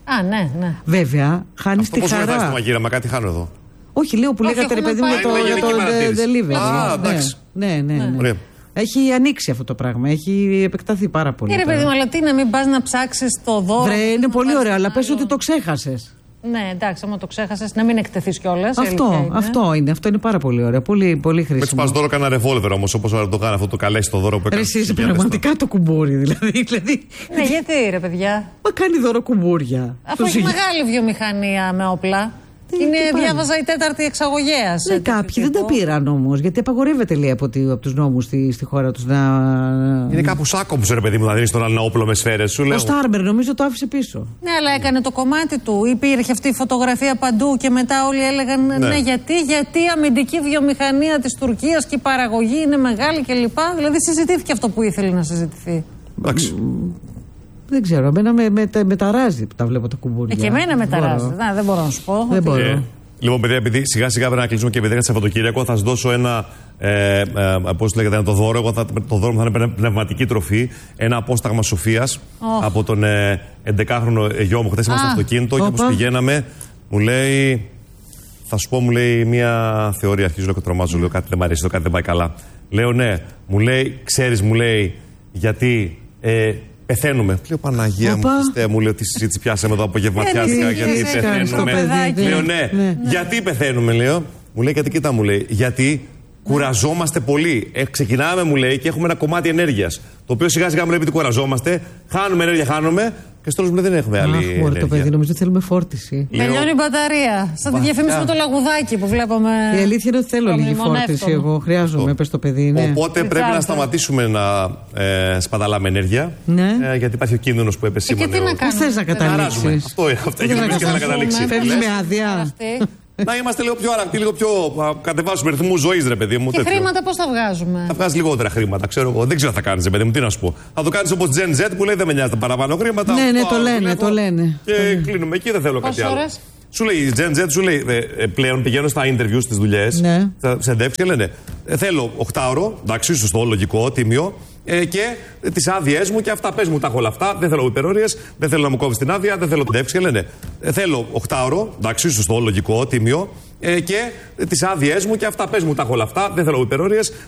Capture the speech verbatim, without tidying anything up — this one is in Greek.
Α, ναι, ναι. Βέβαια, χάνει τη χαρά. Πώς βοηθάς το μαγείρεμα, κάτι χάνω εδώ. Όχι, λέω που λέγατε ρε παιδί μου για το, το delivery. Α, εντάξει. Ναι, ναι, ναι. ναι. Έχει ανοίξει αυτό το πράγμα. Έχει επεκταθεί πάρα πολύ. Κύριε παιδί μου, αλλά τι να μην πας να ψάξεις το δώρο. Βρε, είναι πολύ ωραίο, αλλά πες ότι το ξέχασες. Ναι, εντάξει, άμα το ξέχασες, να μην εκτεθείς κιόλας. Αυτό, είναι. αυτό είναι. Αυτό είναι πάρα πολύ ωραίο. Πολύ, πολύ χρήσιμο. Με του πας δώρο κάνα ρεβόλβερ όμως, όπως το κάνει αυτό το καλέσει το δώρο που έκανε. Εσύ είσαι πραγματικά το κουμπούρι, δηλαδή. δηλαδή. Ναι, γιατί ρε παιδιά. Μα κάνει δώρο κουμπούρια. Αφού έχει μεγάλη βιομηχανία με όπλα. Είναι, διάβαζα η τέταρτη εξαγωγέας. Ναι, κάποιοι δεν τα πήραν όμως, γιατί απαγορεύεται λέει από, από τους νόμους στη, στη χώρα τους να. Είναι κάπως άκομψο ρε παιδί μου να δίνεις τον άλλο όπλο με σφαίρες σου. Ο Στάρμερ νομίζω το άφησε πίσω. Ναι, αλλά έκανε το κομμάτι του. Υπήρχε αυτή η φωτογραφία παντού και μετά όλοι έλεγαν ναι, ναι γιατί, γιατί η αμυντική βιομηχανία της Τουρκίας και η παραγωγή είναι μεγάλη κλπ. Δηλαδή συζητήθηκε αυτό που ήθελε να συζητηθεί. Εντάξει. Δεν ξέρω, εμένα με, με, με ταράζει που τα βλέπω τα κουμπούρια. Και εμένα με ταράζει. Να, δεν μπορώ να σου πω. Δεν μπορώ. Ε, λοιπόν, παιδιά, επειδή σιγά σιγά πρέπει να κλείσουμε και επειδή είναι Σαββατοκύριακο, θα σα δώσω ένα. Ε, ε, πώς λέγεται, ένα το δώρο. Εγώ θα, το δώρο μου θα είναι πνευματική τροφή. Ένα απόσταγμα σοφίας oh. από τον ε, έντεκάχρονο γιο μου. Χθες ήμασταν στο αυτοκίνητο και όπως πηγαίναμε, μου λέει. Θα σου πω, μου λέει μια θεωρία. Αρχίζω λέω και τρομάζω. Λέω κάτι δεν μ' αρέσει, το κάτι δεν πάει καλά. Λέω ναι, μου λέει, ξέρεις, μου λέει γιατί. Ε, Πεθαίνουμε. Λέω Παναγία μου, Χριστέ μου, λέω τι συζήτηση πιάσαμε εδώ απογευματιάτικα. Γιατί πεθαίνουμε. Λέω ναι, γιατί πεθαίνουμε, λέω. Μου λέει γιατί κοίτα, μου λέει. Γιατί κουραζόμαστε πολύ. Ε, ξεκινάμε, μου λέει, και έχουμε ένα κομμάτι ενέργειας. Το οποίο σιγά σιγά μου λέει επειδή κουραζόμαστε, χάνουμε ενέργεια, χάνουμε. Και στο τέλος μου λέει δεν έχουμε άλλη. Αχ, μωρέ, το παιδί, νομίζω θέλουμε φόρτιση. Τελειώνει η μπαταρία. Σαν τη διαφήμιση με το λαγουδάκι που βλέπαμε. Η αλήθεια είναι ότι θέλω λίγη φόρτιση. Εγώ χρειάζομαι, πες το παιδί. Ναι. Οπότε πρέπει να σταματήσουμε να ε, σπαταλάμε ενέργεια. Ναι. Ε, γιατί υπάρχει ο κίνδυνος που επεσήμανε. Και τι να κάνουμε. Πού θες να καταλήξεις. Αυτό έχει να καταλήξει. Φεύγεις με άδεια. Να είμαστε λίγο πιο αρακτοί, λίγο πιο. Κατεβάσουμε ρυθμού ζωή, ρε παιδί μου. Και τέτοιο. Χρήματα πώς θα βγάζουμε. Θα βγάζει λιγότερα χρήματα, ξέρω εγώ. Δεν ξέρω τι θα κάνει, ρε παιδί μου, τι να σου πω. Θα το κάνει όπως Gen Z που λέει δεν με νοιάζει τα παραπάνω χρήματα. Ναι, ναι, το λένε, το λένε. Και κλείνουμε εκεί, δεν θέλω κάτι άλλο. Ώρες? Σου λέει η Gen Z, σου λέει ε, πλέον πηγαίνω στα interviews στις δουλειές, ναι. στα συνεντεύξεις και λένε ε, θέλω οκτάωρο, εντάξει, σωστό, λογικό, τίμιο. Ε, και ε, τις άδειές μου και αυτά. Πες μου τα έχω όλα αυτά. Δεν θέλω υπερορίες, δεν θέλω να μου κόβεις την άδεια, δεν θέλω συνεντεύξεις και λένε ε, θέλω οκτάωρο, εντάξει, σωστό, λογικό, τίμιο. Ε, και ε, τις άδειές μου και αυτά. Πες μου τα έχω όλα αυτά. Δεν θέλω υπερορίες,